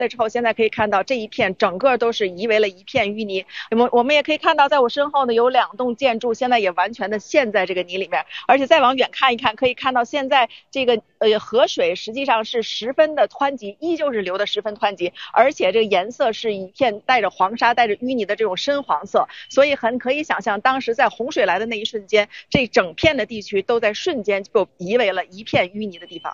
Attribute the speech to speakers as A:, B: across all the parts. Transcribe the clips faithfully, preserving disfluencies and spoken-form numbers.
A: 了之后，现在可以看到这一片整个都是夷为了一片淤泥。我们我们也可以看到，在我身后呢有两栋建筑，现在也完全的陷在这个泥里面。而且再往远看一看，可以看到现在这个呃河水实际上是十分的湍急，依旧是流的十分湍急，而且这个颜色是一片带着黄沙、带着淤泥的这种深黄色，所以很可以想象，当时在洪水来的那一瞬间，这整片的地区都在瞬间就夷为了一片淤泥的地方。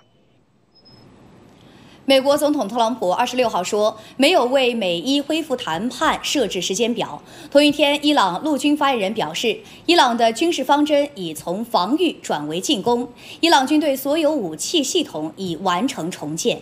B: 美国总统特朗普二十六号说，没有为美伊恢复谈判设置时间表。同一天，伊朗陆军发言人表示，伊朗的军事方针已从防御转为进攻，伊朗军队所有武器系统已完成重建。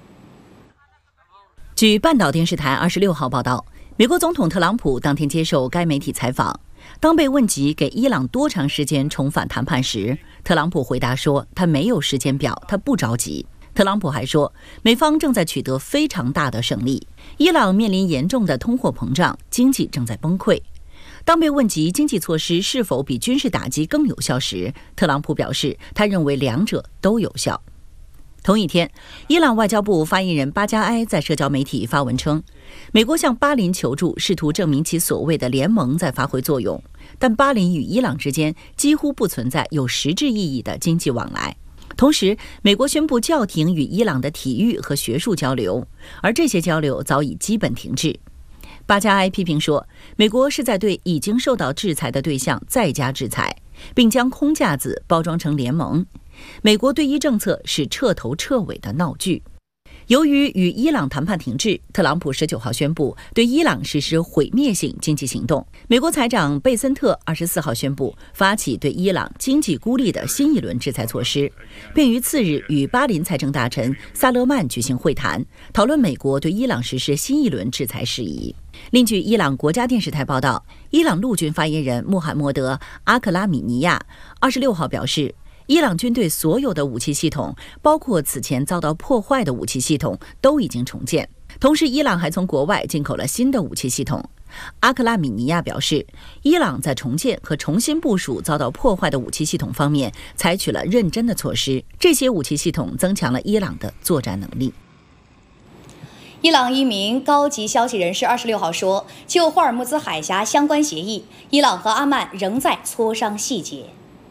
C: 据半岛电视台二十六号报道，美国总统特朗普当天接受该媒体采访，当被问及给伊朗多长时间重返谈判时，特朗普回答说，他没有时间表，他不着急。特朗普还说，美方正在取得非常大的胜利，伊朗面临严重的通货膨胀，经济正在崩溃。当被问及经济措施是否比军事打击更有效时，特朗普表示，他认为两者都有效。同一天，伊朗外交部发言人巴加埃在社交媒体发文称，美国向巴林求助，试图证明其所谓的联盟在发挥作用，但巴林与伊朗之间几乎不存在有实质意义的经济往来。同时，美国宣布叫停与伊朗的体育和学术交流，而这些交流早已基本停滞。巴加埃批评说，美国是在对已经受到制裁的对象再加制裁，并将空架子包装成联盟。美国对伊政策是彻头彻尾的闹剧。由于与伊朗谈判停滞，特朗普十九号宣布对伊朗实施毁灭性经济行动。美国财长贝森特二十四号宣布发起对伊朗经济孤立的新一轮制裁措施，并于次日与巴林财政大臣萨勒曼举行会谈，讨论美国对伊朗实施新一轮制裁事宜。另据伊朗国家电视台报道，伊朗陆军发言人穆罕默德·阿克拉米尼亚二十六号表示，伊朗军队所有的武器系统，包括此前遭到破坏的武器系统，都已经重建。同时，伊朗还从国外进口了新的武器系统。阿克拉米尼亚表示，伊朗在重建和重新部署遭到破坏的武器系统方面采取了认真的措施，这些武器系统增强了伊朗的作战能力。
B: 伊朗一名高级消息人士二十六号说，就霍尔木兹海峡相关协议，伊朗和阿曼仍在磋商细节。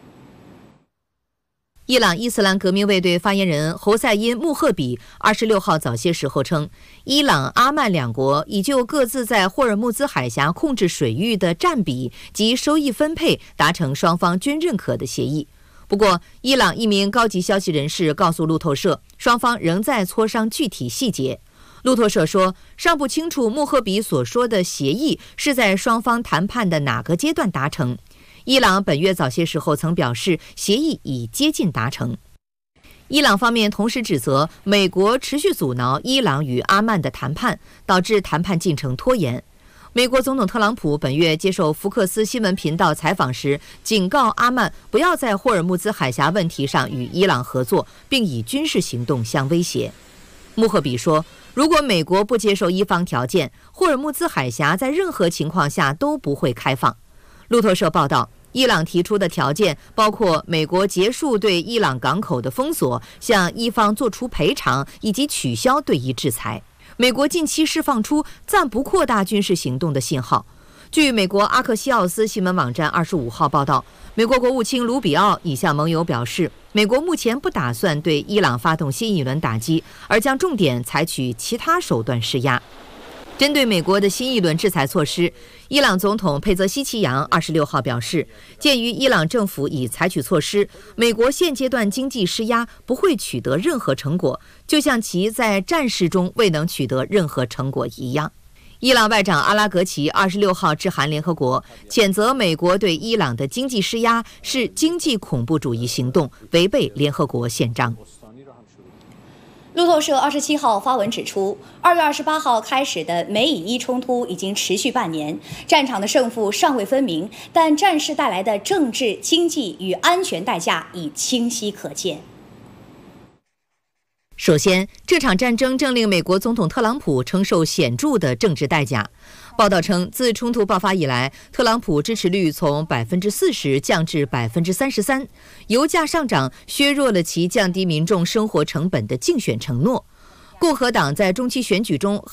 D: 伊朗伊斯兰革命卫队发言人侯赛因·穆赫比二十六号早些时候称，伊朗、阿曼两国已就各自在霍尔木兹海峡控制水域的占比及收益分配达成双方均认可的协议。不过，伊朗一名高级消息人士告诉路透社，双方仍在磋商具体细节。路透社说，尚不清楚穆赫比所说的协议是在双方谈判的哪个阶段达成。伊朗本月早些时候曾表示，协议已接近达成。伊朗方面同时指责美国持续阻挠伊朗与阿曼的谈判，导致谈判进程拖延。美国总统特朗普本月接受福克斯新闻频道采访时，警告阿曼不要在霍尔木兹海峡问题上与伊朗合作，并以军事行动相威胁。穆赫比说，如果美国不接受伊方条件，霍尔木兹海峡在任何情况下都不会开放。路透社报道，伊朗提出的条件包括美国结束对伊朗港口的封锁，向伊方作出赔偿，以及取消对伊制裁。美国近期释放出暂不扩大军事行动的信号。据美国阿克西奥斯新闻网站二十五号报道，美国国务卿卢比奥已向盟友表示，美国目前不打算对伊朗发动新一轮打击，而将重点采取其他手段施压。针对美国的新一轮制裁措施，伊朗总统佩泽西奇扬二十六号表示，鉴于伊朗政府已采取措施，美国现阶段经济施压不会取得任何成果，就像其在战事中未能取得任何成果一样。伊朗外长阿拉格齐二十六号致函联合国，谴责美国对伊朗的经济施压是经济恐怖主义行动，违背联合国宪章。
B: 路透社二十七号发文指出，二月二十八号开始的美以伊冲突已经持续半年，战场的胜负尚未分明，但战事带来的政治、经济与安全代价已清晰可见。
D: 首先，这场战争正令美国总统特朗普承受显著的政治代价。报道称，自冲突爆发以来，特朗普支持率从百分之四十降至百分之三十三，油价上涨削弱了其降低民众生活成本的竞选承诺。共和党在中期选举中